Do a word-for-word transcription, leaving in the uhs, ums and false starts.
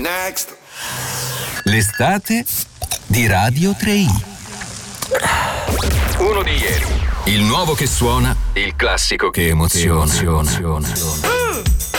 Next. L'estate di Radio tre i. Uno di ieri. Il nuovo che suona, il classico che emoziona. Che emoziona.